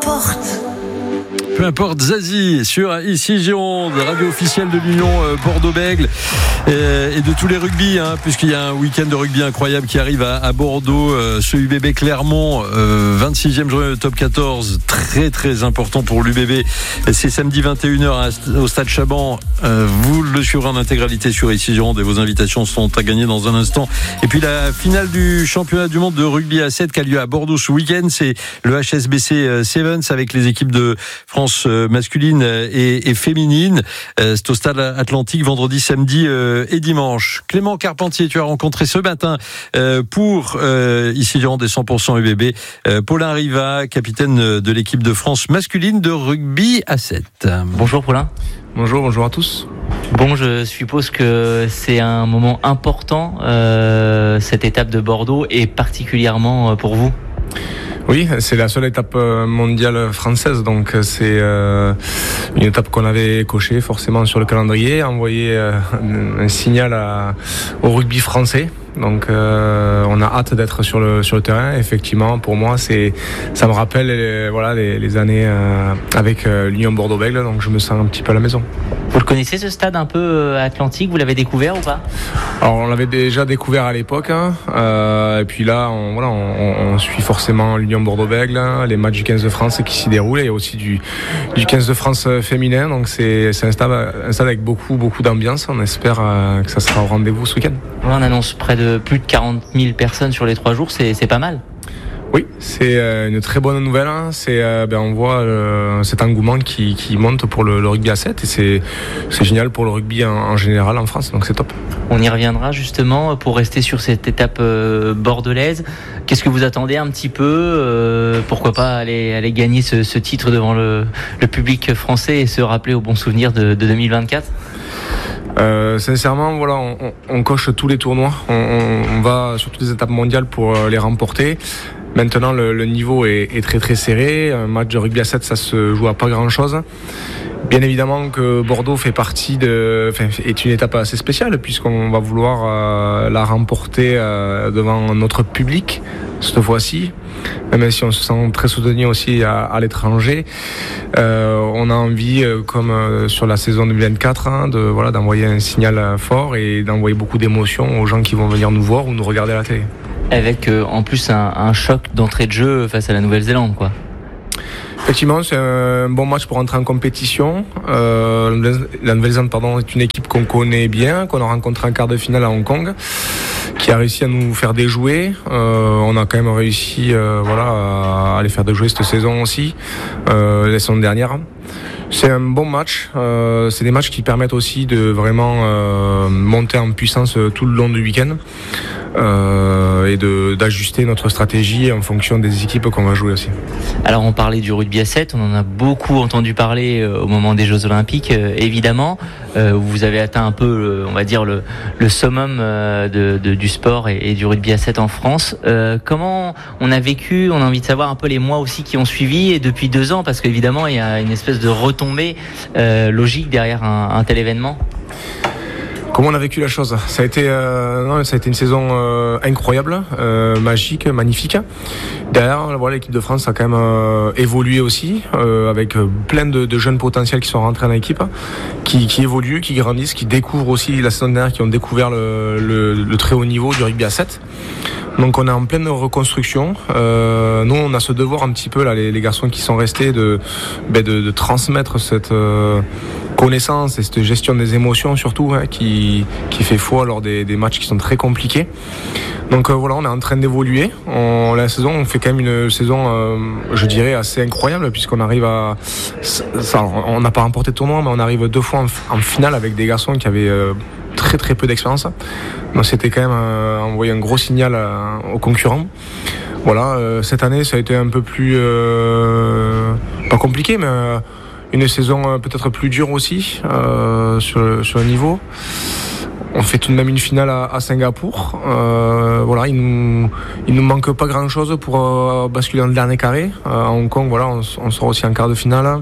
Peu importe, Zazie sur ici Gironde, radio officielle de l'Union Bordeaux-Bègles et de tous les rugby, puisqu'il y a un week-end de rugby incroyable qui arrive à Bordeaux, ce UBB Clermont, 26e journée de top 14, très très important pour l'UBB. C'est samedi 21h au Stade Chaban. Vous le suivrez en intégralité sur ici Gironde et vos invitations sont à gagner dans un instant. Et puis la finale du championnat du monde de rugby à 7 qui a lieu à Bordeaux ce week-end, c'est le HSBC Sevens avec les équipes de France masculine et féminine. C'est au Stade Atlantique vendredi, samedi et dimanche. Clément Carpentier, tu as rencontré ce matin pour ici Gironde des 100% UBB Paulin Riva, capitaine de l'équipe de France masculine de rugby à 7. Bonjour Paulin. Bonjour à tous. Bon, je suppose que c'est un moment important, cette étape de Bordeaux, et particulièrement pour vous. Oui, c'est la seule étape mondiale française, donc c'est une étape qu'on avait cochée forcément sur le calendrier, envoyé un signal au rugby français. Donc on a hâte d'être sur le terrain. Effectivement, pour moi, ça me rappelle les années avec l'Union Bordeaux-Bègles, donc je me sens un petit peu à la maison. Vous le connaissez, ce stade un peu atlantique? Vous l'avez découvert ou pas? Alors on l'avait déjà découvert à l'époque, et puis là on suit forcément l'Union Bordeaux-Bègles, les matchs du 15 de France qui s'y déroulent, et aussi du 15 de France féminin. Donc c'est un stade avec beaucoup d'ambiance. On espère que ça sera au rendez-vous ce week-end. On annonce près de plus de 40 000 personnes sur les 3 jours, c'est pas mal. Oui, c'est une très bonne nouvelle. On voit cet engouement qui monte pour le rugby à 7, et c'est génial pour le rugby en général en France, donc c'est top. On y reviendra justement pour rester sur cette étape bordelaise. Qu'est-ce que vous attendez un petit peu? Pourquoi pas aller gagner ce titre devant le public français et se rappeler au bon souvenir de 2024? Sincèrement, on coche tous les tournois. On va sur toutes les étapes mondiales pour les remporter. Maintenant, le niveau est très très serré. Un match de rugby à 7, ça se joue à pas grand chose. Bien évidemment que Bordeaux est une étape assez spéciale, puisqu'on va vouloir la remporter devant notre public cette fois-ci. Même si on se sent très soutenu aussi à l'étranger, on a envie, comme sur la saison 2024, d'envoyer un signal fort et d'envoyer beaucoup d'émotions aux gens qui vont venir nous voir ou nous regarder à la télé. Avec en plus un choc d'entrée de jeu face à la Nouvelle-Zélande, quoi. Effectivement, c'est un bon match pour entrer en compétition. La Nouvelle-Zélande, est une équipe qu'on connaît bien, qu'on a rencontré en quart de finale à Hong Kong, qui a réussi à nous faire déjouer. On a quand même réussi à les faire déjouer cette saison aussi, la saison dernière. C'est un bon match. C'est des matchs qui permettent aussi de vraiment monter en puissance tout le long du week-end, et d'ajuster notre stratégie en fonction des équipes qu'on va jouer aussi. Alors on parlait du rugby à 7, on en a beaucoup entendu parler au moment des Jeux Olympiques, évidemment. Vous avez atteint un peu, on va dire, le summum du sport et du rugby à 7 en France. Comment on a vécu? On a envie de savoir un peu les mois aussi qui ont suivi, et depuis 2 ans, parce qu'évidemment il y a une espèce de retombée logique derrière un tel événement. Comment on a vécu la chose? Ça a été une saison incroyable, magique, magnifique. Derrière, l'équipe de France a quand même évolué aussi, avec plein de jeunes potentiels qui sont rentrés dans l'équipe, qui évoluent, qui grandissent, qui découvrent aussi la saison dernière, qui ont découvert le très haut niveau du rugby à 7. Donc on est en pleine reconstruction. Nous, on a ce devoir un petit peu, là, les garçons qui sont restés, de transmettre cette connaissance et cette gestion des émotions surtout, qui fait foi lors des matchs qui sont très compliqués. Donc on est en train d'évoluer. On fait quand même une saison, je dirais, assez incroyable, puisqu'on arrive on n'a pas remporté de tournoi, mais on arrive 2 fois en finale avec des garçons qui avaient très très peu d'expérience. Donc c'était quand même envoyer un gros signal aux concurrents. Cette année ça a été un peu plus pas compliqué, mais une saison peut-être plus dure aussi sur le niveau. On fait tout de même une finale à Singapour. Il nous manque pas grand-chose pour basculer dans le dernier carré. À Hong Kong, on sera aussi en quart de finale.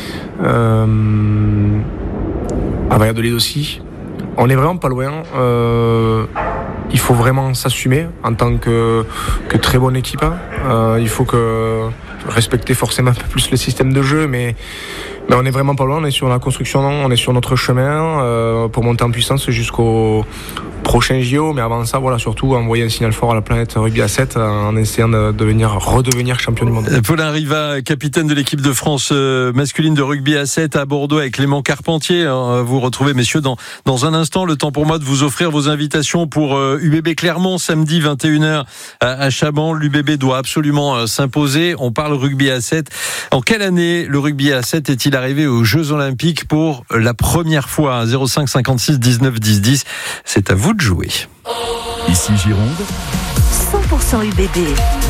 À Valladolid aussi. On est vraiment pas loin. Il faut vraiment s'assumer en tant que très bonne équipe. Il faut respecter forcément un peu plus le système de jeu, mais on est vraiment pas loin. On est sur la construction, on est sur notre chemin pour monter en puissance jusqu'au prochain JO, mais avant ça, voilà, surtout envoyer un signal fort à la planète rugby à 7 en essayant de redevenir champion du monde. Paulin Riva, capitaine de l'équipe de France masculine de rugby à 7 à Bordeaux avec Clément Carpentier. Vous retrouvez, messieurs, dans un instant. Le temps pour moi de vous offrir vos invitations pour UBB Clermont samedi 21h à Chaban. L'UBB doit absolument s'imposer. On parle rugby à 7. En quelle année le rugby à 7 est-il arrivé aux Jeux Olympiques pour la première fois? 05 56 19 10 10. C'est à vous de jouer. Ici Gironde, 100% UBB.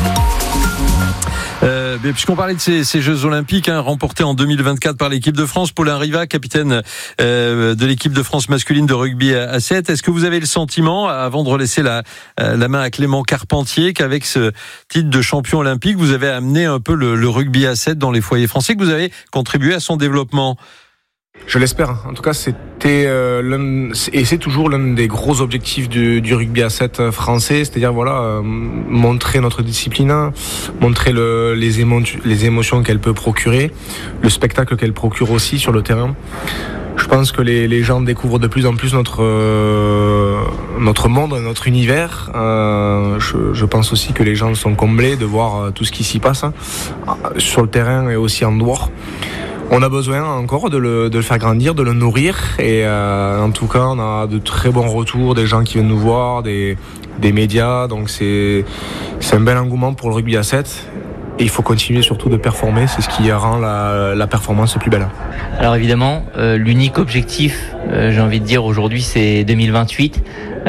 Puisqu'on parlait de ces Jeux Olympiques remportés en 2024 par l'équipe de France, Paulin Riva, capitaine de l'équipe de France masculine de rugby à 7, est-ce que vous avez le sentiment, avant de relaisser la main à Clément Carpentier, qu'avec ce titre de champion olympique, vous avez amené un peu le rugby à 7 dans les foyers français, que vous avez contribué à son développement? Je l'espère. En tout cas, c'était et c'est toujours l'un des gros objectifs du rugby à 7 français, c'est-à-dire montrer notre discipline, montrer les émotions qu'elle peut procurer, le spectacle qu'elle procure aussi sur le terrain. Je pense que les gens découvrent de plus en plus notre monde, notre univers. Je pense aussi que les gens sont comblés de voir tout ce qui s'y passe sur le terrain et aussi en dehors. On a besoin encore de le faire grandir, de le nourrir, et en tout cas on a de très bons retours, des gens qui viennent nous voir, des médias, donc c'est un bel engouement pour le rugby à 7. Et il faut continuer surtout de performer, c'est ce qui rend la performance plus belle. Alors évidemment, l'unique objectif, j'ai envie de dire aujourd'hui, c'est 2028.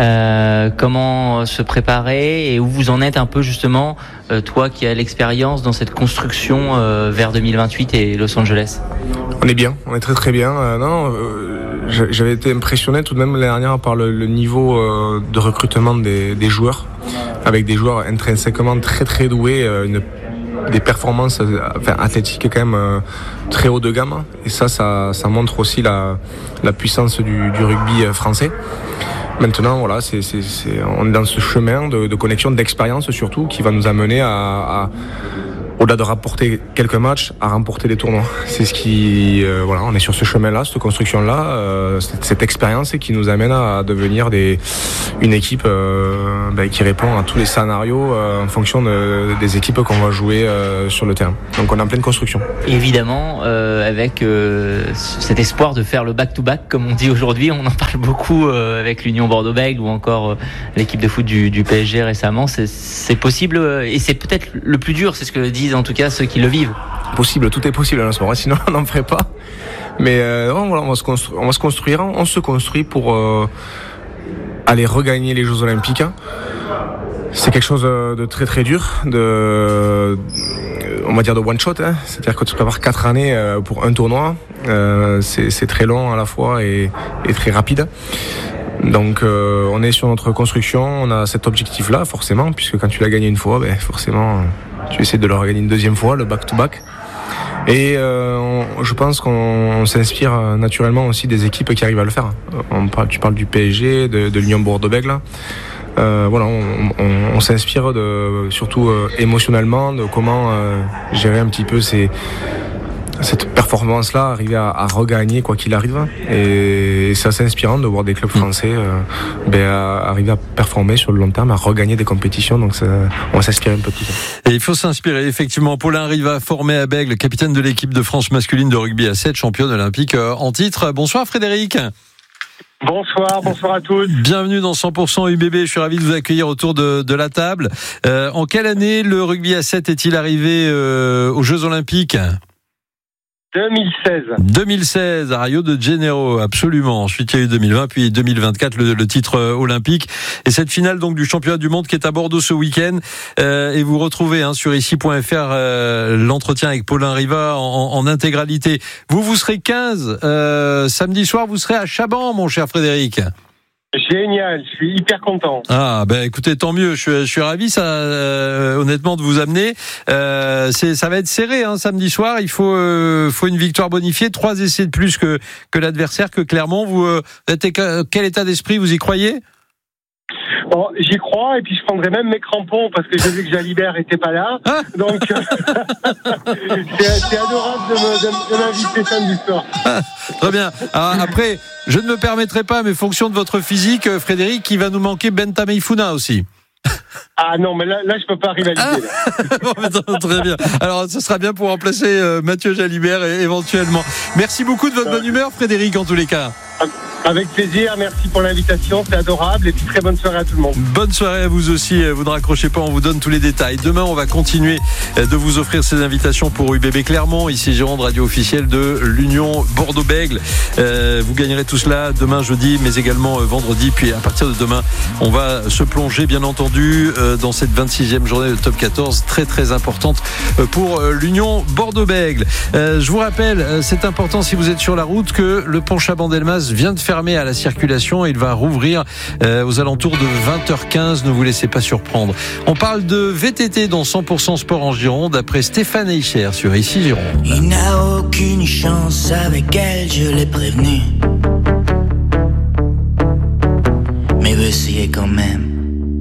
Comment se préparer et où vous en êtes un peu justement, toi qui as l'expérience dans cette construction vers 2028 et Los Angeles? On est bien, on est très très bien. J'avais été impressionné tout de même l'année dernière par le niveau de recrutement des joueurs, avec des joueurs intrinsèquement très très doués, des performances athlétiques quand même très haut de gamme, et ça montre aussi la puissance du rugby français. Maintenant, voilà, on est dans ce chemin de connexion, d'expérience surtout, qui va nous amener à au-delà de rapporter quelques matchs, à remporter des tournois. C'est ce qui, on est sur ce chemin-là, cette construction-là, cette expérience qui nous amène à devenir une équipe qui répond à tous les scénarios en fonction des équipes qu'on va jouer sur le terrain. Donc on est en pleine construction. Évidemment, avec cet espoir de faire le back-to-back, comme on dit aujourd'hui, on en parle beaucoup avec l'Union Bordeaux-Bègles ou encore l'équipe de foot du PSG récemment. C'est possible et c'est peut-être le plus dur, c'est ce que disent en tout cas ceux qui le vivent. Possible, tout est possible dans le sport, sinon on n'en ferait pas. Mais on se construit pour aller regagner les Jeux Olympiques. C'est quelque chose de très très dur, on va dire de one shot, c'est-à-dire que tu prépares 4 années pour un tournoi, c'est très long à la fois et très rapide. Donc on est sur notre construction, on a cet objectif-là forcément, puisque quand tu l'as gagné une fois, forcément tu essaies de le regagner une deuxième fois, le back-to-back. Et je pense qu'on s'inspire naturellement aussi des équipes qui arrivent à le faire. Tu parles du PSG, de l'Union Bordeaux-Bègles. On s'inspire surtout émotionnellement de comment gérer un petit peu cette performance-là, arriver à regagner quoi qu'il arrive. Et c'est assez inspirant de voir des clubs français arriver à performer sur le long terme, à regagner des compétitions. Donc on va s'inspirer un peu de tout ça. Et il faut s'inspirer effectivement. Paulin Riva, formé à Bègles, capitaine de l'équipe de France masculine de rugby à 7, championne olympique en titre. Bonsoir Frédéric. Bonsoir à tous. Bienvenue dans 100% UBB, je suis ravi de vous accueillir autour de la table. En quelle année le rugby à 7 est-il arrivé aux Jeux Olympiques ? 2016 à Rio de Janeiro, absolument. Ensuite il y a eu 2020, puis 2024 le titre olympique et cette finale donc du championnat du monde qui est à Bordeaux ce week-end. Et vous retrouvez sur ici.fr l'entretien avec Paulin Riva en intégralité. Vous serez 15 samedi soir, vous serez à Chaban, mon cher Frédéric. Génial, je suis hyper content. Écoutez, tant mieux, je suis ravi honnêtement de vous amener. Ça va être serré samedi soir, il faut une victoire bonifiée, 3 essais de plus que l'adversaire, que Clermont. Vous êtes quel état d'esprit, vous y croyez ? Bon, j'y crois, et puis je prendrai même mes crampons parce que j'ai vu que Jalibert était pas là. Donc, c'est adorable de m'inviter samedi soir. Très bien. Alors, après, je ne me permettrai pas, mais fonction de votre physique, Frédéric, il va nous manquer Benta Meifuna aussi. Ah non, mais là je peux pas rivaliser. Très bien. Alors, ce sera bien pour remplacer Mathieu Jalibert éventuellement. Merci beaucoup de votre bonne humeur, Frédéric, en tous les cas. Avec plaisir, merci pour l'invitation, c'est adorable, et puis très bonne soirée à tout le monde. Bonne soirée à vous aussi, vous ne raccrochez pas, on vous donne tous les détails. Demain, on va continuer de vous offrir ces invitations pour UBB Clermont, ici Gironde, radio officielle de l'Union Bordeaux-Bègles. Vous gagnerez tout cela demain jeudi, mais également vendredi. Puis à partir de demain, on va se plonger, bien entendu, dans cette 26e journée de Top 14, très très importante pour l'Union Bordeaux-Bègles. Je vous rappelle, c'est important si vous êtes sur la route, que le pont Chabandelmas vient de fermé à la circulation et il va rouvrir aux alentours de 20h15. Ne vous laissez pas surprendre. On parle de VTT dans 100% Sport en Gironde après Stéphane Eicher sur Ici Gironde. Il n'a aucune chance avec elle, je l'ai prévenu. Mais veut essayer quand même.